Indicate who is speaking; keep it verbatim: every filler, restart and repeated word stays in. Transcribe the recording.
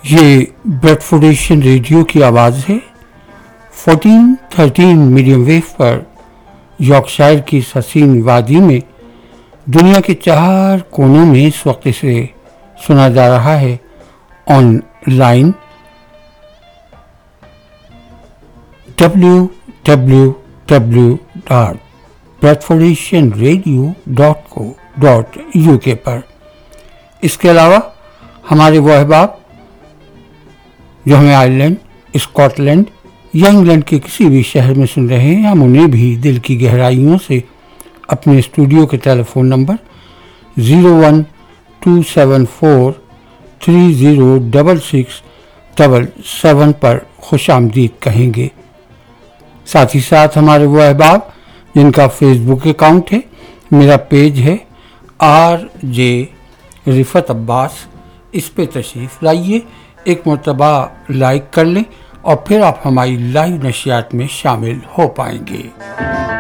Speaker 1: یہ Bradford Asian radio کی آواز ہے۔ فورٹین تھرٹین میڈیم ویو پر یارکشائر کی اس حسین وادی میں دنیا کے چار کونوں میں اس وقت اسے سنا جا رہا ہے on line W W W dot Bradford Asian radio dot کو ڈاٹ یو کے پر۔ اس کے علاوہ ہمارے وہ احباب جو ہمیں آئرلینڈ، اسکاٹ لینڈ یا انگلینڈ کے کسی بھی شہر میں سن رہے ہیں، ہم انہیں بھی دل کی گہرائیوں سے اپنے اسٹوڈیو کے ٹیلی phone number zero one to seven four three zero double six double seven پر خوش آمدید کہیں گے۔ ساتھ ہی ساتھ ہمارے وہ احباب جن کا فیس بک اکاؤنٹ ہے، میرا پیج ہے آر جے رفت عباس، اس پہ تشریف لائیے، ایک مرتبہ لائک کر لیں اور پھر آپ ہماری لائیو نشریات میں شامل ہو پائیں گے۔